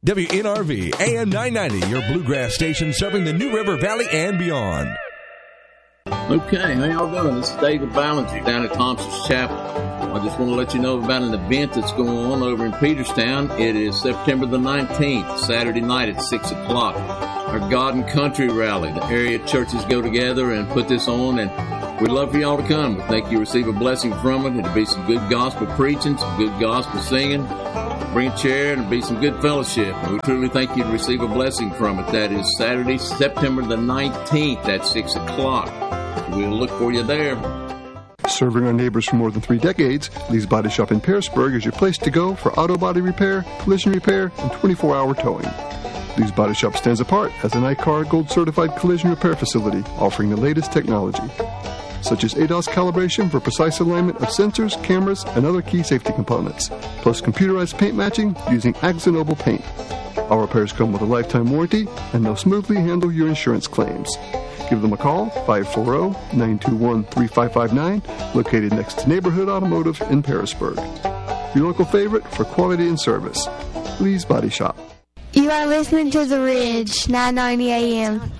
WNRV AM 990, your bluegrass station serving the New River Valley and beyond. Okay, how y'all doing? This is David Ballinger down at Thompson's Chapel. I just want to let you know about an event that's going on over in Peterstown. It is September the 19th, Saturday night at 6 o'clock. Our God and Country Rally. The area churches go together and put this on, and we'd love for y'all to come. We think you receive a blessing from it. It'll be some good gospel preaching, some good gospel singing. Bring a chair and it'll be some good fellowship. And we truly think you'd receive a blessing from it. That is Saturday, September the 19th at 6 o'clock. We'll look for you there. Serving our neighbors for more than 3 decades, Lee's Body Shop in Pearisburg is your place to go for auto body repair, collision repair, and 24-hour towing. Lee's Body Shop stands apart as an ICAR Gold Certified collision repair facility offering the latest technology, such as ADAS calibration for precise alignment of sensors, cameras, and other key safety components, plus computerized paint matching using AkzoNobel paint. Our repairs come with a lifetime warranty, and they'll smoothly handle your insurance claims. Give them a call, 540-921-3559, located next to Neighborhood Automotive in Pearisburg. Your local favorite for quality and service, Lee's Body Shop. You are listening to The Ridge, 990 AM.